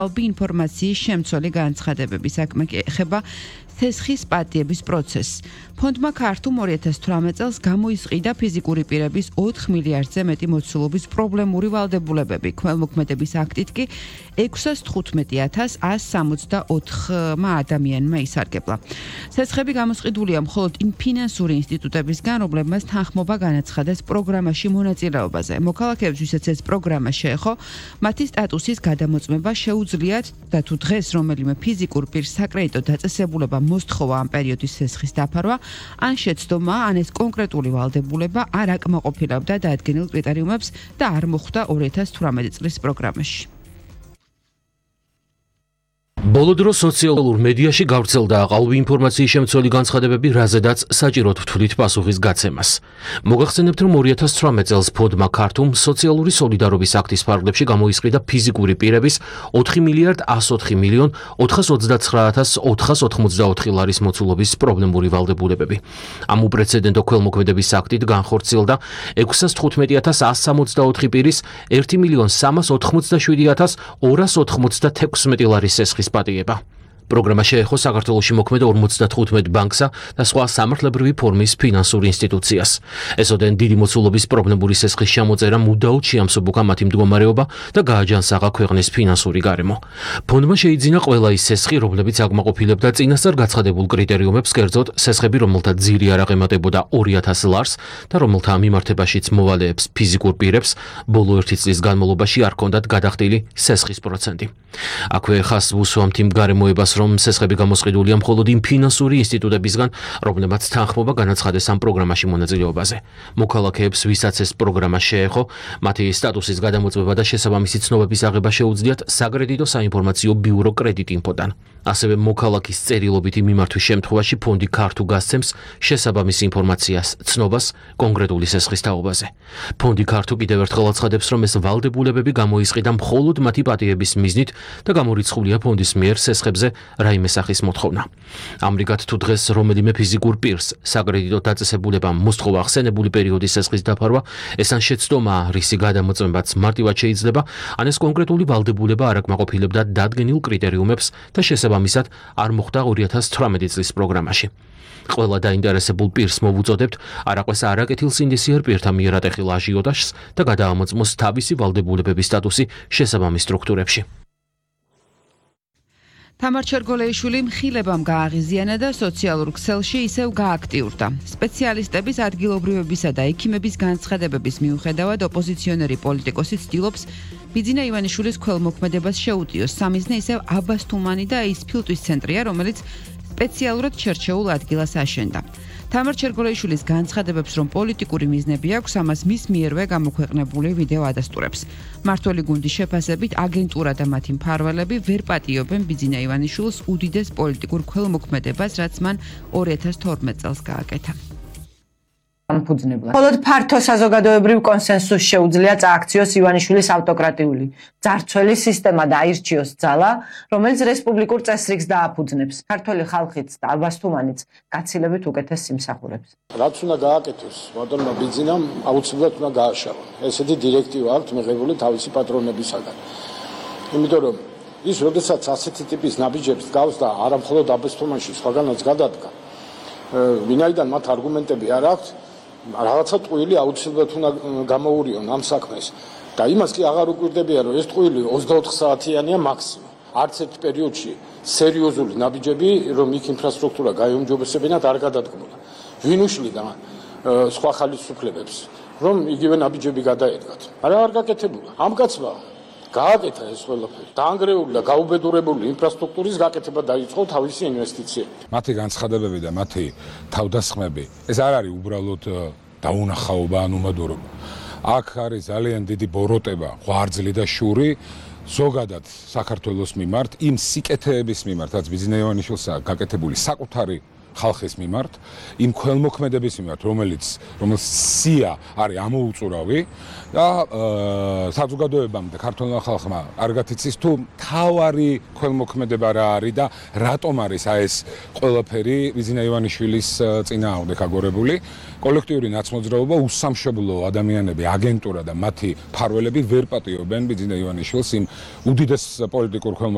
ინფორმაციის შემცველი განცხადებები საქმე ეხება ცესხის პატიების პროცესს. ფონდმა ქართულ 2018 წელს გამოისყიდა ფიზიკური პირების 4 მილიარდზე მეტი მოცულობის პრობლემური ვალდებულებები. ქველმოქმედების აქტით კი 615,164 ადამიანმა ისარგებლა. ცესხები გამოსყიდულია მხოლოდ იმ ფინანსური ინსტიტუტებისგან, რომლებმაც თანხმობა განაცხადეს პროგრამაში მონაწილეობაზე. მოქალაქეებს, ვისაც ეს პროგრამა შეეხო, მათი სტატუსის გადამოწმება შეუძლიათ და თუ დღეს რომელიმე ფიზიკურ პირს საკრედიტო დაწესებულება მოსთხოვა ამ პერიოდის ცესხის დაფარვა, ან შეცდომა, ან ეს კონკრეტული ვალდებულება არ აკმაყოფილებდა დაადგენილ კრიტერიუმებს და არ მოხვდა 2018 წლის პროგრამაში. ბოლო დროს სოციალურ მედიაში გავრცელდა აყალვი ინფორმაციის შემცველი განცხადებები, რაზედაც საჭიროდ ვთვლით პასუხის გაცემას. მოგახსენებთ, რომ 2018 წელს ფონდმა ქართულ სოციალური სოლიდარობის აქტის ფარგლებში გამოისყიდა ფიზიკური პირების 4,429,484 ლარის მოცულობის პრობლემური ვალდებულებები. ამ უპრეცედენტო ქველმოქმედების აქტით განხორციელდა 615,164 პირის 1,387,296 ლარის ცესხის პატიება. პროგრამა შეეხო საქართველოში მოქმედ 55 ბანკსა და სხვა სამართლებრივი ფორმის ფინანსურ ინსტიტუციას. ესოდენ დიდი მოცულობის პრობლემური ცესხის ჩამოწერა მუდაოდ შეამსუბუქა მათი მდგომარეობა და გააჯანსაღა ქვეყნის ფინანსური გარემო. ფონდმა შეიძინა ყველა ის ცესხი, რომლებიც აკმაყოფილებდა წინასწარ გაცხადებულ კრიტერიუმებს, კერძოდ ცესხები, რომელთა ძირი არ აღემატებოდა 2,000 ლარს და რომელთა მიმართებაშიც მოვალეებს ფიზიკურ პირებს ბოლო 1 წლის განმავლობაში არ ჰქონდათ გადახდილი ცესხის პროცენტი. აქვე ხას ვუსვამთ იმ გარემოებას, რომ ცესხები გამოსყიდულია მხოლოდ იმ ფინანსური ინსტიტუტებისგან, რომლებმაც თანხმობა განაცხადეს ამ პროგრამაში მონაწილეობაზე. მოქალაქეებს, ვისაც ეს პროგრამა შეეხო, მათი სტატუსის გადამოწმება და შესაბამისი ცნობების აღება შეუძლიათ საკრედიტო საინფორმაციო ბიურო კრედიტინფოდან. ასევე მოქალაქის წერილობითი მიმართვის შემთხვევაში ფონდი ქართულ გასცემს შესაბამის ინფორმაციას, ცნობას კონკრეტული ცესხის თაობაზე. ფონდი ქართულ კიდევ ერთხელ აცხადებს, რომ ეს ვალდებულებები გამოისყიდა მხოლოდ მათი პატიების მიზნით და გამორიცხულია ფონდის მიერ ცესხებზე რაიმე სახის მოთხოვნა. ამრიგად, თუ დღეს რომელიმე ფიზიკურ პირს საკრედიტო დაწესებულება მოსთხოვა ახსენებული პერიოდის ცესხის დაფარვა, ეს ან შეცდომა, რისი გადამოწმებაც მარტივად შეიძლება, ან ეს კონკრეტული ვალდებულება არ აკმაყოფილებდა დადგენილ კრიტერიუმებს და შესაბამისად არ მოხვდა 2018 წლის პროგრამაში. ყველა დაინტერესებულ პირს მოვუწოდებთ არაყვეს არაკეთილ სინდისიერ პირთა მიერ ატეხილ აჟიოტაჟს და გადაამოწმოს თავისი ვალდებულებების სტატუსი შესაბამის სტრუქტურებში. თამარ ჩერგოლეიშვილი მხილებამ გააღიზიანა და სოციალურ ქსელში ისევ გააქტიურდა. სპეციალისტების ადგილობრივებისა და ექიმების განცხადებების მიუხედავად ოპოზიციონერი პოლიტიკოსი ცდილობს ბიძინა ივანიშვილის ქველმოქმედებას შეუტიოს. სამიზნე ისევ აბას თუმანი და ის ფილტვის ცენტრია, რომელიც სპეციალურად ჩერჩეულ ადგილას აშენდა. თამარ ჩერგოლეიშვილის განცხადებებს, რომ პოლიტიკური მიზნები აქვს, ამას მის მიერვე გამოქვეყნებული ვიდეო ადასტურებს. მართველი გუნდის შეფასებით, აგენტურა და მათი მფარველები ვერ პატიობენ ბიძინა ივანიშვილს უდიდეს პოლიტიკურ ქველმოქმედებას, რაც მან 2012 წელს გააკეთა. მხოლოდ ფართო საზოგადოებრივ კონსენსუსს შეუძლია წააქციოს ივანიშვილის ავტოკრატიული ძარცველი სისტემა და აირჩიოს ძალა, რომელიც რესპუბლიკურ წესრიგს დააფუძნებს. ქართველი ხალხიც და აბას თუმანიც გაცილებით უკეთეს სიმსახურებს. რაც უნდა გააკეთოს, ბატონმა ბიძინამ აუცილებლად უნდა გააშალოს. ესეთი დირექტივა აქვს მიღებული თავისი პატრონებისაგან. იმიტომ რომ ის როდესაც ასეთი ტიპის ნაბიჯებს გავს და არა მხოლოდ აბას თუმანში, სხვაგანაც გადადგა, ვინაიდან მათ არგუმენტები არ აქვს, რაღაცა ტყუილი აუცილებლად უნდა გამოურიონ ამ საქმეს და იმას კი აღარ უკვირდებია, რომ ეს ტყუილი 24 საათიანია მაქსიმუმ. არც ერთ პერიოდში სერიოზული ნაბიჯები, რომ იქ ინფრასტრუქტურა გაიუმჯობესებინათ, არ გადადგმულა. ვინ უშლიდა სხვა ხალისუფლებებს, რომ იგივე ნაბიჯები გადაედგათ? არა, არ გაკეთებულა. ამ კაცმა გააკეთა ეს ყველაფერი. დაანგრეული და გაუბედურებული ინფრასტრუქტურის გაკეთება დაიწყო თავისი ინვესტიციები. მათი განცხადებები და მათი თავდასხმები, ეს არ არის უბრალოდ დაუნახაობა ან უმადურობა. აქ არის ძალიან დიდი ბოროტება, ღვარძლი და შური ზოგადად საქართველოს მიმართ, იმ სიკეთეების მიმართ, რაც ბიძინა ივანიშვილსა გაკეთებული საკუთარი ხალხის მიმართ, იმ ქველმოქმედების მიმართ, რომელიც სია არის ამოუწურავი და საზოგადოებამ და ქართველმა ხალხმა არ გათიცის თუ თავარი ქველმოქმედება რა არის და რატომ არის ეს ყველაფერი ბიძინა ივანიშვილის წინააღმდეგ აგორებული. კოლექტიური ნაცმოძრაობა, უსამშობლო ადამიანები, აგენტურა და მათი მფარველები ვერ პატიობენ ბიძინა ივანიშვილს იმ უდიდეს პოლიტიკურ